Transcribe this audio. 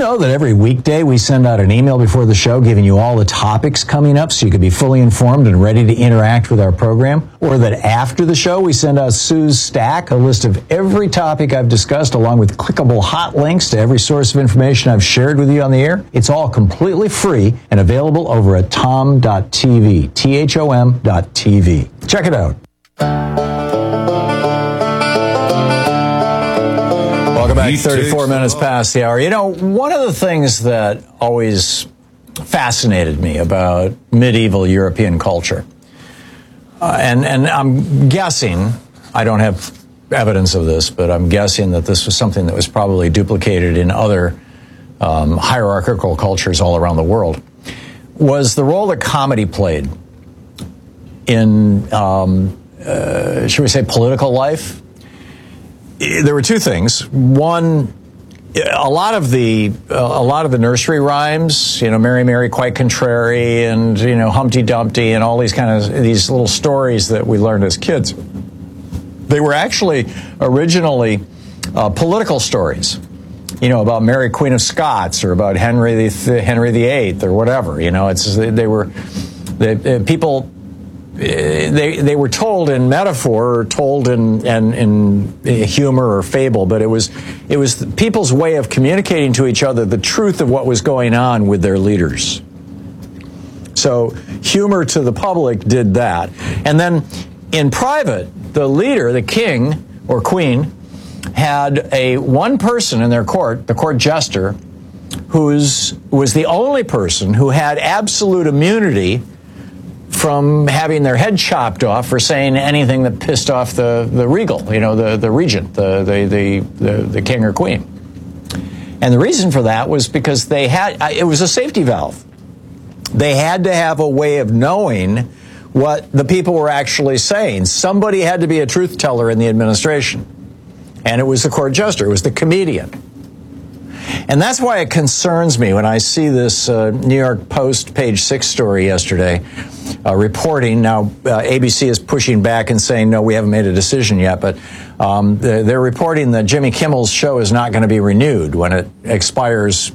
know that every weekday we send out an email before the show giving you all the topics coming up so you can be fully informed and ready to interact with our program? Or that after the show we send out Sue's Stack, a list of every topic I've discussed along with clickable hot links to every source of information I've shared with you on the air? It's all completely free and available over at tom.tv, THOM.tv. Check it out. Welcome back. 34 minutes past the hour. You know, one of the things that always fascinated me about medieval European culture, and I'm guessing, I don't have evidence of this, but I'm guessing that this was something that was probably duplicated in other hierarchical cultures all around the world, was the role that comedy played in, should we say, political life. There were two things. One, a lot of the nursery rhymes, you know, Mary, Mary, quite contrary, and, you know, Humpty Dumpty, and all these little stories that we learned as kids. They were actually originally political stories, you know, about Mary, Queen of Scots, or about Henry VIII, or whatever. You know, people. They were told in metaphor, or told in humor or fable, but it was people's way of communicating to each other the truth of what was going on with their leaders. So humor to the public did that. And then in private, the leader, the king or queen, had one person in their court, the court jester, was the only person who had absolute immunity from having their head chopped off for saying anything that pissed off the regal, you know, the regent, the king or queen. And the reason for that was because it was a safety valve. They had to have a way of knowing what the people were actually saying. Somebody had to be a truth teller in the administration. And it was the court jester, it was the comedian. And that's why it concerns me when I see this New York Post page 6 story yesterday reporting. Now, ABC is pushing back and saying, no, we haven't made a decision yet, but they're reporting that Jimmy Kimmel's show is not going to be renewed when it expires